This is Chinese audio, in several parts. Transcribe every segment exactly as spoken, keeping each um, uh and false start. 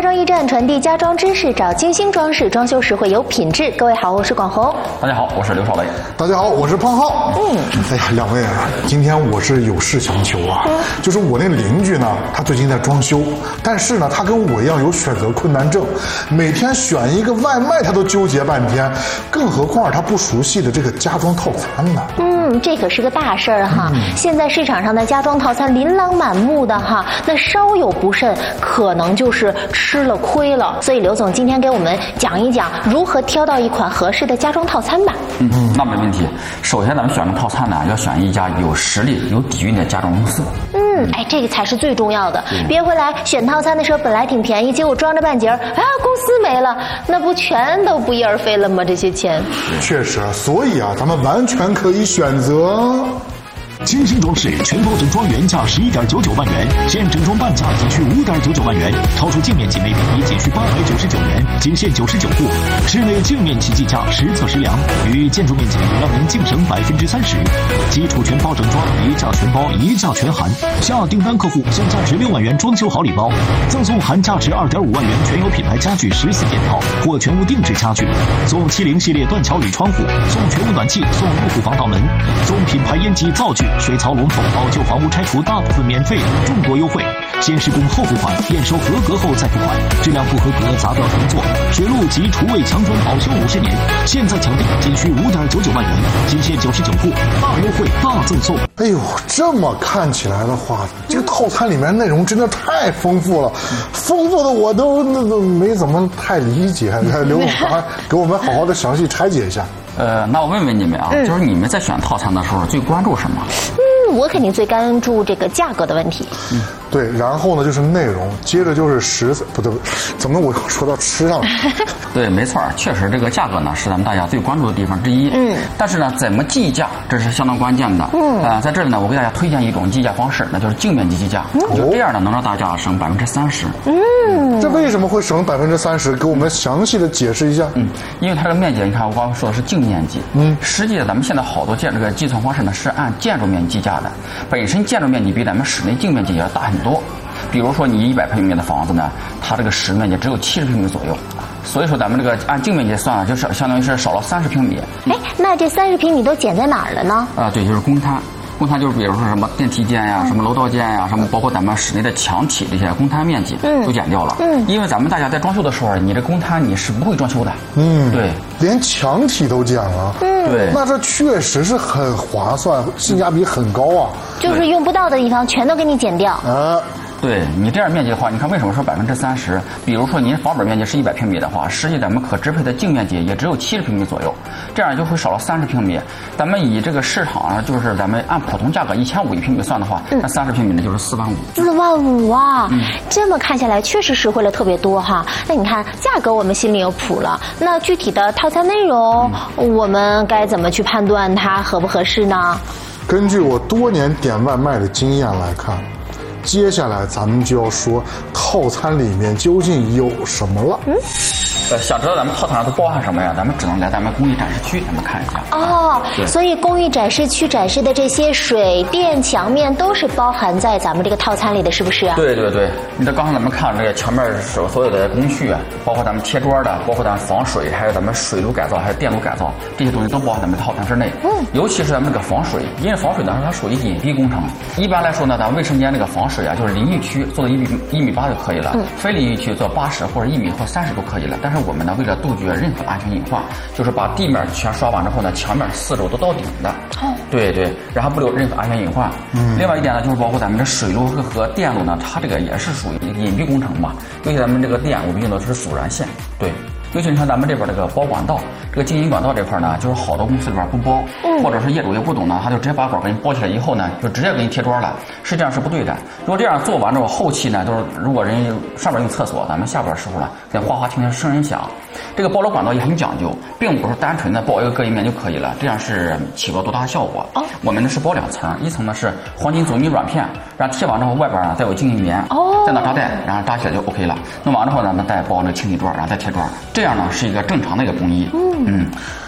装驿站传递家装知识，找精心装饰，装修时会有品质。各位好，我是广红。 大家好，我是刘少雷。 大家好，我是胖浩。嗯，哎呀，两位啊，今天我是有事相求啊，嗯、就是我那邻居呢，他最近在装修，但是呢，他跟我一样有选择困难症，每天选一个外卖他都纠结半天，更何况他不熟悉的这个家装套餐呢？ 嗯，这可是个大事儿哈。嗯、现在市场上的家装套餐琳琅满目的哈，那稍有不慎，可能就是吃了亏了。所以刘总今天给我们讲一讲如何挑到一款合适的家装套餐吧。 嗯，那没问题。首先咱们选的套餐呢，要选一家有实力、有底蕴的家装公司。 嗯，哎，这个才是最重要的。别回来选套餐的时候本来挺便宜，结果装着半截儿，啊，公司没了，那不全都不翼而飞了吗？这些钱。 确实，所以啊，咱们完全可以选择。 精心装饰全包整装原价十一点九九万元，现整装半价仅需五点九九万元，超出净面积每平米仅需八百九十九元，仅限九十九户。室内净面积计价实测实量，与建筑面积让您净省百分之三十。基础全包整装，一价全包，一价全含。下订单客户享价值六万元装修好礼包，赠送含价值二点五万元全有品牌家具十四件套或全屋定制家具，送七零系列断桥铝窗户，送全屋暖气，送入户防盗门，送品牌烟机灶具。水槽龙头老旧房屋拆除大部分免费，众多优惠，先施工后付款，验收合格后再付款，质量不合格砸掉重做。水路及厨卫墙砖保修五十年，现在抢订仅需五点九九万元，仅限九十九户，大优惠大赠送。 哎呦，这么看起来的话，这个套餐里面内容真的太丰富了，丰富的我都那都没怎么太理解。刘总，给我们好好的详细拆解一下。 呃，那我问问你们啊，嗯、就是你们在选套餐的时候最关注什么？ 嗯，我肯定最关注这个价格的问题。 嗯，对，然后呢就是内容，接着就是食材，不对，怎么我又说到吃上了？ 对，没错，确实这个价格呢是咱们大家最关注的地方之一。嗯，但是呢，怎么计价，这是相当关键的。嗯，呃，在这里呢，我给大家推荐一种计价方式，那就是净面积计价。嗯、就这样呢，能让大家省百分之三十。 嗯，这为什么会省百分之三十？给我们详细的解释一下。 嗯，因为它这个面积，你看我刚刚说的是净面积。嗯，实际咱们现在好多建这个计算方式呢是按建筑面积计价的，本身建筑面积比咱们室内净面积也要大很多。比如说你一百平米的房子呢，它这个实面积只有七十平米左右，所以说咱们这个按净面积算啊，就是相当于是少了三十平米。 哎，那这三十平米都减在哪儿了呢？ 啊，对，就是公摊。公摊就是比如说什么电梯间呀、什么楼道间呀、什么包括咱们室内的墙体这些公摊面积都减掉了。嗯，因为咱们大家在装修的时候，你这公摊你是不会装修的。嗯，对， 连墙体都减了。嗯，对，那这确实是很划算，性价比很高啊。 就是用不到的地方全都给你减掉。 啊。 对你这样面积的话，你看为什么说百分之三十？比如说您房本面积是一百平米的话，实际咱们可支配的净面积也只有七十平米左右，这样就会少了三十平米。咱们以这个市场上就是咱们按普通价格一千五一平米算的话，嗯、那三十平米呢就是四万五。 四万五啊！嗯、这么看下来确实实惠了特别多哈。那你看价格我们心里有谱了，那具体的套餐内容，嗯、我们该怎么去判断它合不合适呢？ 根据我多年点外卖的经验来看。接下来咱们就要说套餐里面究竟有什么了。嗯， 呃，想知道咱们套餐上都包含什么呀？咱们只能来咱们工艺展示区，咱们看一下。 哦，所以工艺展示区展示的这些水电墙面都是包含在咱们这个套餐里的，是不是啊？ 对对对，你这刚才咱们看这个墙面所所有的工序啊，包括咱们贴砖的，包括咱们防水，还有咱们水路改造，还有电路改造，这些东西都包含咱们套餐之内。嗯，尤其是咱们这个防水，因为防水呢它属于隐蔽工程。一般来说呢，咱们卫生间这个防水啊，就是淋浴区做到一米一米八就可以了，嗯、非淋浴区做八十或者一米或三十都可以了。但是我们呢，为了杜绝任何安全隐患，就是把地面全刷完之后呢，墙面四周都到顶的。哦，对对，然后不留任何安全隐患。嗯，另外一点呢，就是包括咱们这水路和电路呢，它这个也是属于隐蔽工程嘛。尤其咱们这个电，我们用的是阻燃线。对。尤其你看咱们这边这个包管道，这个经营管道这块呢，就是好多公司里边不包，嗯、或者是业主也不懂呢，他就直接把管给你包起来以后呢，就直接给你贴砖了，实际上是不对的。如果这样做完之后，后期呢，就是如果人上边用厕所，咱们下边的时候呢，跟哗哗听听声音响。这个包楼管道也很讲究，并不是单纯的包一个隔音面就可以了，这样是起不到多大的效果。哦，我们呢是包两层，一层呢是黄金阻尼软片，然后贴完之后外边呢再有静音棉，哦，再拿扎带，然后扎起来就 OK 了。弄完之后呢，再包那个清洗砖，然后再贴砖，这样呢是一个正常的一个工艺。嗯嗯。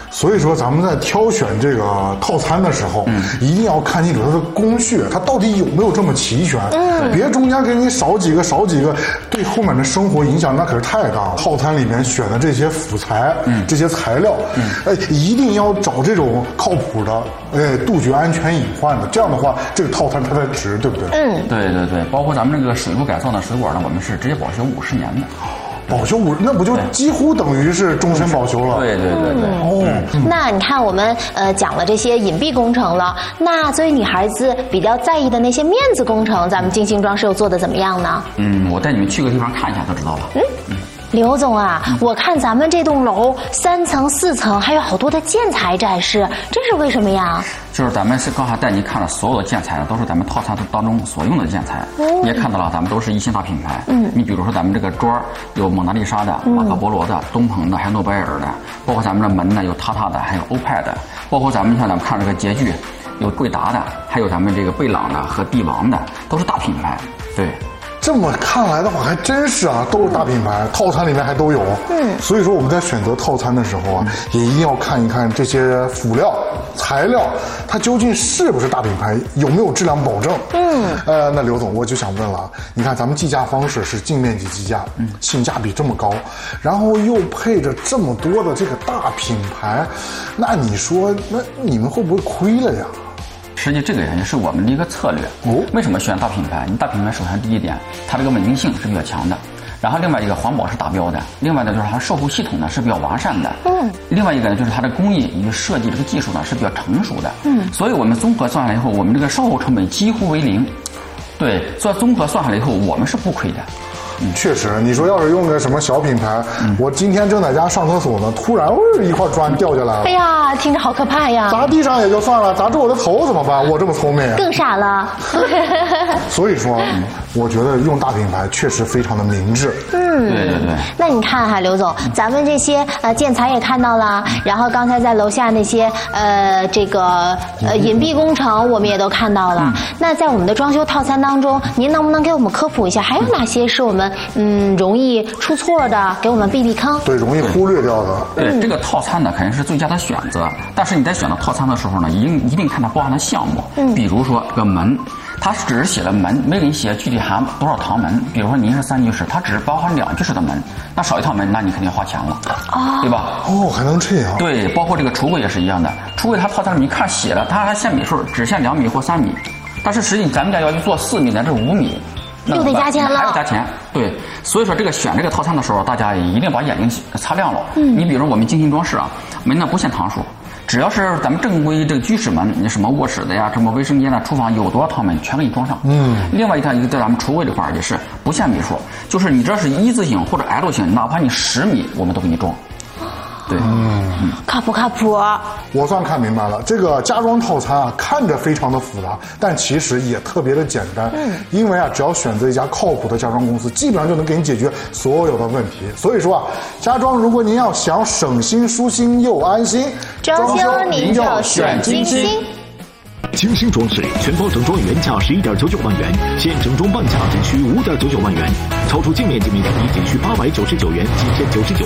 所以说咱们在挑选这个套餐的时候，嗯，一定要看清楚它的工序，它到底有没有这么齐全，嗯，别中间给你少几个少几个，对后面的生活影响那可是太大了。套餐里面选的这些辅材，嗯，这些材料，嗯，哎，一定要找这种靠谱的，哎，杜绝安全隐患的，这样的话，这个套餐它才值，对不对？ 嗯， 对对对，包括咱们这个水路改造的水果呢，我们是直接保修五十年的。 保修五，那不就几乎等于是终身保修了？ 对对对对。 哦， 嗯、那你看我们呃讲了这些隐蔽工程了，那作为女孩子比较在意的那些面子工程，咱们金星装饰又做的怎么样呢？ 嗯，我带你们去个地方看一下就知道了。 嗯。嗯刘总啊，嗯、我看咱们这栋楼三层、四层，还有好多的建材展示，这是为什么呀？ 就是咱们是刚才带您看了所有的建材，都是咱们套餐当中所用的建材。嗯、你也看到了，咱们都是一星大品牌。嗯，你比如说咱们这个桌有蒙娜丽莎的、马可波罗的、东鹏的，还有诺贝尔的，包括咱们的门呢有塔塔的，还有欧派的，包括咱们像咱们看这个洁具，有贵达的，还有咱们这个贝朗的和帝王的，都是大品牌。对。 这么看来的话，还真是啊，都是大品牌，套餐里面还都有。嗯，所以说我们在选择套餐的时候啊，嗯、也一定要看一看这些辅料、材料，它究竟是不是大品牌，有没有质量保证。嗯，呃，那刘总，我就想问了，你看咱们计价方式是净面积计价，嗯，性价比这么高，然后又配着这么多的这个大品牌，那你说，那你们会不会亏了呀？ 实际这个也是我们的一个策略。哦，为什么选大品牌？你大品牌首先第一点，它这个稳定性是比较强的，然后另外一个环保是达标的，另外呢就是它售后系统呢是比较完善的。嗯，另外一个呢就是它的工艺以及设计这个技术呢是比较成熟的。嗯，所以我们综合算下来以后，我们这个售后成本几乎为零。对，所以综合算下来以后，我们是不亏的。 嗯，确实，你说要是用个什么小品牌，嗯、我今天正在家上厕所呢，突然一块砖掉下来了， 哎呀，听着好可怕呀！ 砸地上也就算了，砸住我的头怎么办？我这么聪明， 更傻了。 所以说，嗯、我觉得用大品牌确实非常的明智。 嗯， 对对对。 那你看哈，刘总，咱们这些呃建材也看到了，然后刚才在楼下那些呃这个呃隐蔽工程我们也都看到了。嗯、那在我们的装修套餐当中，您能不能给我们科普一下，还有哪些是我们嗯容易出错的，给我们避避坑？ 对，容易忽略掉的。 对，嗯、这个套餐呢肯定是最佳的选择，但是你在选择套餐的时候呢，一定一定看它包含的项目。嗯，比如说这个门，它只是写了门，没给你写具体含多少堂门。比如说您是三居室，它只是包含两居室的门，那少一套门，那你肯定要花钱了，哦，对吧？ 哦，还能这样？ 对，包括这个橱柜也是一样的，橱柜它套餐里面看写了，它还限米数，只限两米或三米，但是实际咱们家要去做四米乃至五米。 又得加钱了， 还要加钱，对，所以说这个选这个套餐的时候，大家一定把眼睛擦亮了。嗯，你比如我们精心装饰啊，门呢不限堂数，只要是咱们正规这个居室门，你什么卧室的呀，什么卫生间的、厨房有多少套门，全给你装上。嗯，另外一套一个在咱们橱柜这块也是不限米数，就是你这是一字形或者 L 型，哪怕你十米，我们都给你装。对， 嗯，靠谱靠谱。 我算看明白了，这个家装套餐啊，看着非常的复杂，但其实也特别的简单。嗯，因为啊，只要选择一家靠谱的家装公司，基本上就能给你解决所有的问题。所以说啊，家装如果您要想省心、舒心又安心， 装修您就选金星。 金星装饰全包整装原价十一点九九万元，现整装半价仅需五点九九万元，超出净面积每平米仅需八百九十九元，仅限九十九